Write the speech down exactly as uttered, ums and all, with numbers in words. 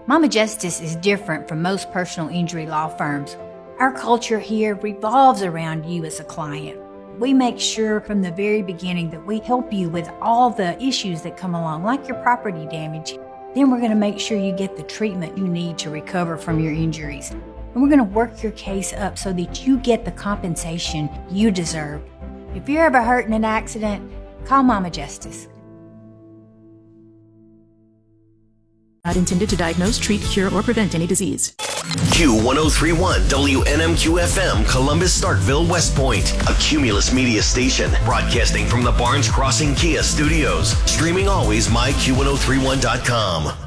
Mama Justice is different from most personal injury law firms. Our culture here revolves around you as a client. We make sure from the very beginning that we help you with all the issues that come along, like your property damage. Then we're going to make sure you get the treatment you need to recover from your injuries. And we're going to work your case up so that you get the compensation you deserve. If you're ever hurt in an accident, call Mama Justice. Not intended to diagnose, treat, cure, or prevent any disease. Q one oh three point one W N M Q F M, Columbus, Starkville, West Point. A Cumulus Media station, broadcasting from the Barnes Crossing Kia studios. Streaming always, my Q ten thirty-one dot com.